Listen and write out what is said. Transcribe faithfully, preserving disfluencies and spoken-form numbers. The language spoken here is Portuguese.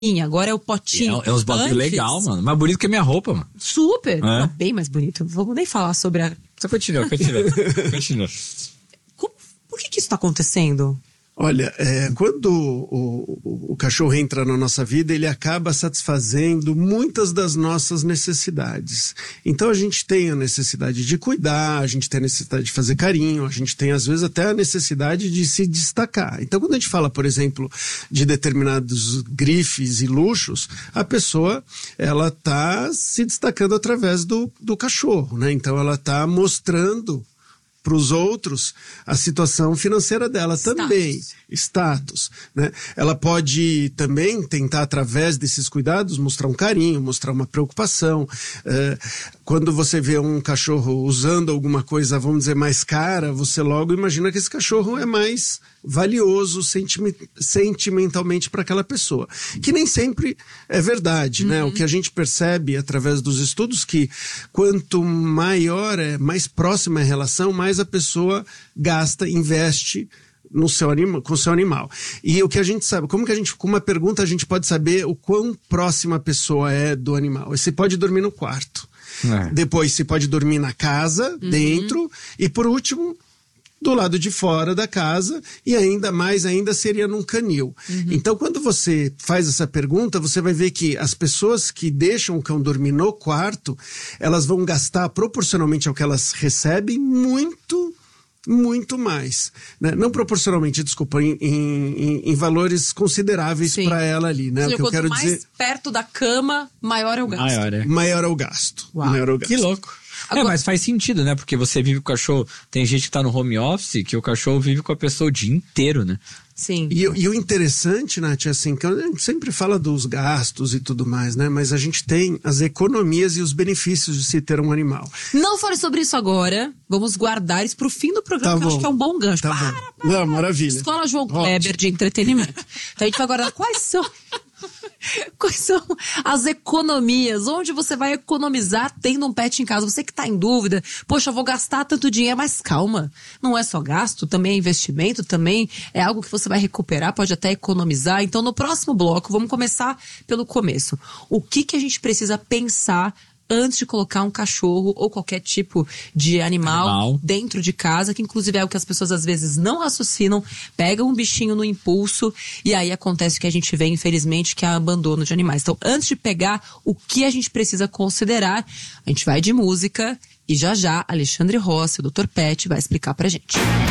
agora é o potinho. É, é uns bagulho legal, mano. Mais bonito que a minha roupa, mano. Super. É? Não, bem mais bonito. Não vamos nem falar sobre a... Só continua, continua. continua. Como, por que que isso tá acontecendo? Olha, é, quando o, o, o cachorro entra na nossa vida, ele acaba satisfazendo muitas das nossas necessidades. Então a gente tem a necessidade de cuidar, a gente tem a necessidade de fazer carinho, a gente tem às vezes até a necessidade de se destacar. Então quando a gente fala, por exemplo, de determinados grifes e luxos, a pessoa, ela está se destacando através do, do cachorro, né? Então ela está mostrando para os outros a situação financeira dela Status. também, status, né? Ela pode também tentar, através desses cuidados, mostrar um carinho, mostrar uma preocupação. É, quando você vê um cachorro usando alguma coisa, vamos dizer, mais cara, você logo imagina que esse cachorro é mais valioso sentime- sentimentalmente para aquela pessoa, que nem sempre é verdade, uhum. né? O que a gente percebe através dos estudos, que quanto maior é, mais próxima é a relação, mais a pessoa gasta, investe no seu anima, com o seu animal. E o que a gente sabe, como que a gente, com uma pergunta a gente pode saber o quão próxima a pessoa é do animal? Você pode dormir no quarto, é. Depois você pode dormir na casa, uhum. dentro, e por último, do lado de fora da casa, e ainda mais ainda seria num canil. Uhum. Então, quando você faz essa pergunta, você vai ver que as pessoas que deixam o cão dormir no quarto, elas vão gastar proporcionalmente ao que elas recebem muito, muito mais. Né? Não proporcionalmente, desculpa, em, em, em valores consideráveis para ela ali. Né? Seja, o que eu quero mais dizer, perto da cama, maior é o gasto. Maior é, maior é o gasto. Uau. Maior é o gasto. Que louco. Agora... É, mas faz sentido, né? Porque você vive com o cachorro... Tem gente que tá no home office que o cachorro vive com a pessoa o dia inteiro, né? Sim. E, e o interessante, Nath, é assim, que a gente sempre fala dos gastos e tudo mais, né? Mas a gente tem as economias e os benefícios de se ter um animal. Não fale sobre isso agora. Vamos guardar isso pro fim do programa, Tá que eu bom. acho que é um bom gancho. Tá para, bom. para, Não, maravilha. Escola João Ótimo. Kleber de entretenimento. Então a gente vai guardar quais são... Quais são as economias? Onde você vai economizar tendo um pet em casa? Você que tá em dúvida, poxa, eu vou gastar tanto dinheiro, mas calma, não é só gasto, também é investimento, também é algo que você vai recuperar, pode até economizar. Então no próximo bloco, vamos começar pelo começo. O que que a gente precisa pensar antes de colocar um cachorro ou qualquer tipo de animal, animal dentro de casa, que inclusive é o que as pessoas às vezes não raciocinam, pegam um bichinho no impulso e aí acontece o que a gente vê, infelizmente, que é abandono de animais. Então, antes de pegar o que a gente precisa considerar, a gente vai de música e já já Alexandre Rossi, o doutor Pet, vai explicar pra gente.